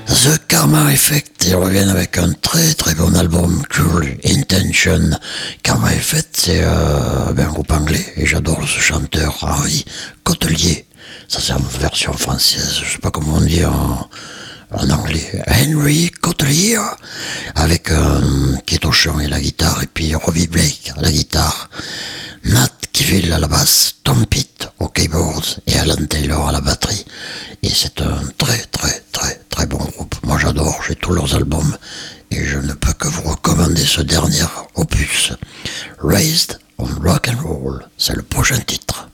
The Karma Effect, ils reviennent avec un très très bon album, Cruel Intention. Karma Effect, c'est un groupe anglais, et j'adore ce chanteur, Henri Cotelier. Ça c'est en version française, je sais pas comment on dit en anglais. Henry Cotelier, avec qui est au chant et la guitare, et puis Robbie Blake à la guitare. Nat Kivil à la basse, Tom Pitt au keyboards et Alan Taylor à la batterie. Et c'est un très très très très bon groupe. Moi j'adore, j'ai tous leurs albums et je ne peux que vous recommander ce dernier opus. Raised on Rock and Roll, c'est le prochain titre.